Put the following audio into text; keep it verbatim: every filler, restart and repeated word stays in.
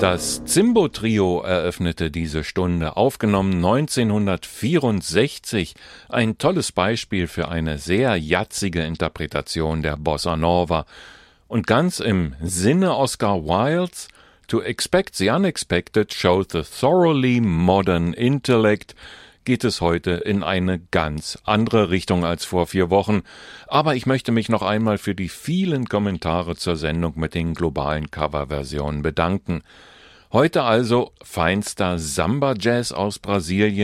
Das Zimbo-Trio eröffnete diese Stunde, aufgenommen neunzehnhundertvierundsechzig, ein tolles Beispiel für eine sehr jatzige Interpretation der Bossa Nova. Und ganz im Sinne Oscar Wildes, To expect the unexpected shows the thoroughly modern intellect, geht es heute in eine ganz andere Richtung als vor vier Wochen. Aber ich möchte mich noch einmal für die vielen Kommentare zur Sendung mit den globalen Coverversionen bedanken. Heute also feinster Samba-Jazz aus Brasilien,